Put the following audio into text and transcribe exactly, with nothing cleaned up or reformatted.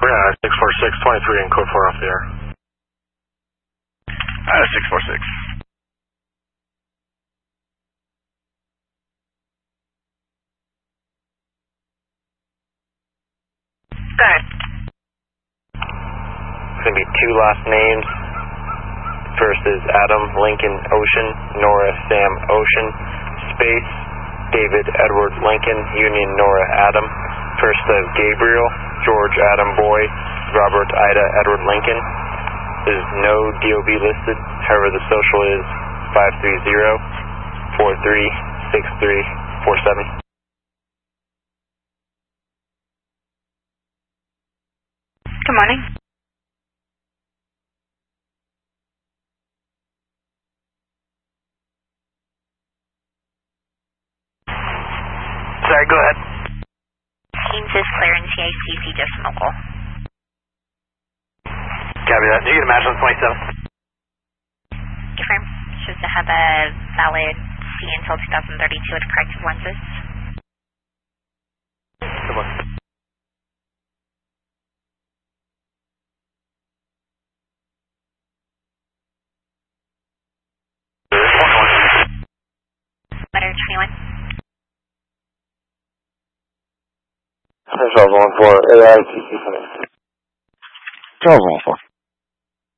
Yeah, six four six, twenty-three and code four off the air. Uh, six four six. Go ahead. It's going to be two last names. First is Adam Lincoln Ocean, Nora Sam Ocean, space, David Edward Lincoln, Union Nora Adam. First of Gabriel, George Adam Boy, Robert Ida Edward Lincoln. There's no D O B listed, however the social is five three zero, four three six three four seven. Good morning. Sorry, go ahead. Teams is clearance, C I C C decimal call. Copy that. You get a match on twenty-seven. Confirm. Should have a valid C until two thousand thirty-two with corrective lenses. Good one. Letter twenty-one. Charles one four, A I T C. Charles one four.